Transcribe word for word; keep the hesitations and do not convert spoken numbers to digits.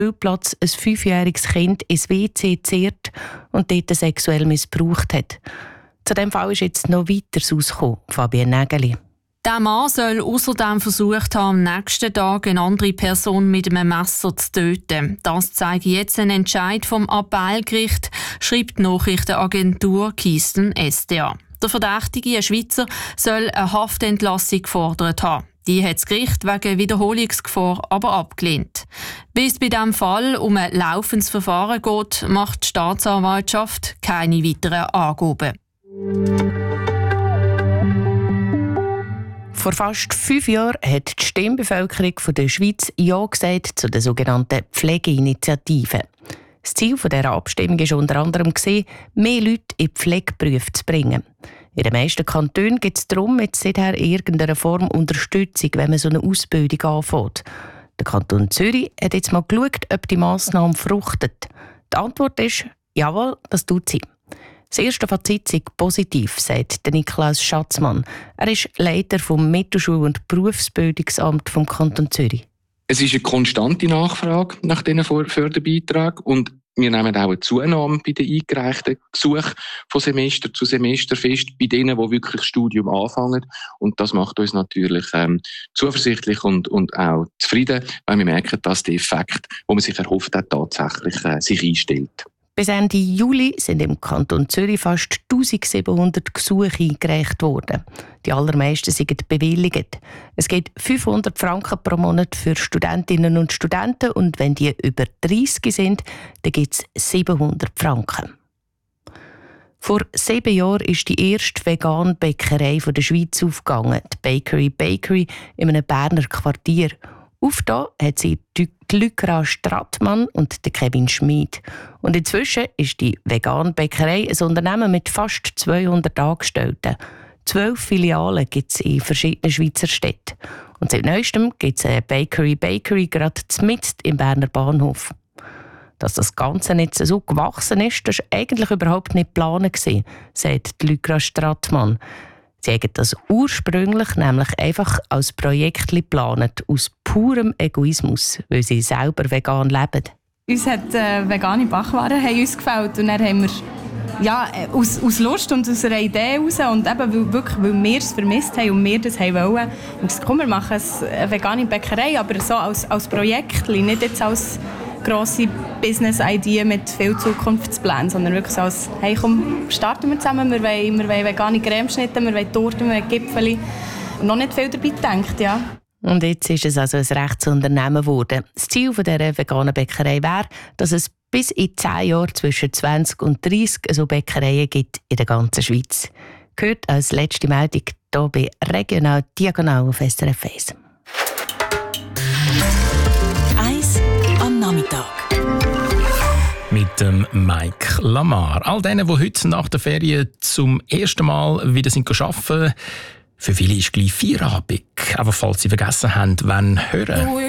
Spielplatz ein fünfjähriges Kind ins W C gezerrt und dort sexuell missbraucht hat. Zu diesem Fall ist jetzt noch weiteres rausgekommen, Fabienne Nägeli. Der Mann soll außerdem versucht haben, am nächsten Tag eine andere Person mit einem Messer zu töten. Das zeigt jetzt ein Entscheid vom Appellgericht, schreibt die Nachrichtenagentur Keystone S D A. Der Verdächtige, ein Schweizer, soll eine Haftentlassung gefordert haben. Die hat das Gericht wegen Wiederholungsgefahr aber abgelehnt. Wie es bei diesem Fall um ein laufendes Verfahren geht, macht die Staatsanwaltschaft keine weiteren Angaben. Vor fast fünf Jahren hat die Stimmbevölkerung der Schweiz Ja gesagt zu der sogenannten Pflegeinitiative. Das Ziel dieser Abstimmung war unter anderem, mehr Leute in die Pflegeberufe zu bringen. In den meisten Kantonen gibt es darum jetzt seither irgendeine Form Unterstützung, wenn man so eine Ausbildung anfängt. Der Kanton Zürich hat jetzt mal geschaut, ob die Massnahme fruchtet. Die Antwort ist, jawohl, das tut sie. Das erste Fazit ist positiv, sagt Niklaus Schatzmann. Er ist Leiter vom Mittelschul- und Berufsbildungsamt vom Kanton Zürich. Es ist eine konstante Nachfrage nach diesen Förderbeiträgen und wir nehmen auch eine Zunahme bei den eingereichten Gesuchen von Semester zu Semester fest, bei denen, die wirklich das Studium anfangen. Und das macht uns natürlich ähm, zuversichtlich und, und auch zufrieden, weil wir merken, dass der Effekt, den man sich erhofft hat, tatsächlich äh, sich einstellt. Bis Ende Juli sind im Kanton Zürich fast eintausendsiebenhundert Gesuche eingereicht worden. Die allermeisten sind bewilligt. Es gibt fünfhundert Franken pro Monat für Studentinnen und Studenten und wenn die über dreißig sind, dann gibt es siebenhundert Franken. Vor sieben Jahren ist die erste vegane Bäckerei der Schweiz aufgegangen, die Bakery Bakery in einem Berner Quartier. Aufgetan hat sie die Lykra Strattmann und Kevin Schmid. Und inzwischen ist die vegane Bäckerei ein Unternehmen mit fast zweihundert Angestellten. Zwölf Filialen gibt es in verschiedenen Schweizer Städten. Und seit neuestem gibt es eine Bakery Bakery gerade mitten im Berner Bahnhof. Dass das Ganze nicht so gewachsen ist, das war eigentlich überhaupt nicht geplant, sagt Lykra Strattmann. Sie haben das ursprünglich nämlich einfach als Projekt geplant, aus purem Egoismus, weil sie selber vegan leben. Uns hat äh, vegane Backwaren haben uns gefällt und dann haben wir ja, aus, aus Lust und aus einer Idee heraus und eben weil, wirklich, weil wir es vermisst haben und wir das haben wollen, und gesagt, komm, wir machen eine vegane Bäckerei, aber so als, als Projekt, nicht jetzt als grosse Business-Idee mit viel Zukunftsplänen, sondern wirklich so als, hey komm, starten wir zusammen, wir wollen, wir wollen vegane Cremeschnitte, wir wollen Torten, wir wollen Gipfeli. Und noch nicht viel dabei gedacht, ja. Und jetzt ist es also ein Rechtsunternehmen geworden. Das Ziel dieser veganen Bäckerei wäre, dass es bis in zehn Jahren zwischen zwanzig und dreissig so Bäckereien gibt in der ganzen Schweiz. Gehört als letzte Meldung hier bei Regional Diagonal auf S R F eins. Am Nachmittag. Mit dem Mike Lamar. All denen, die heute nach der Ferien zum ersten Mal wieder sind arbeiten, für viele ist gleich Feierabend. Aber falls sie vergessen haben, wann hören.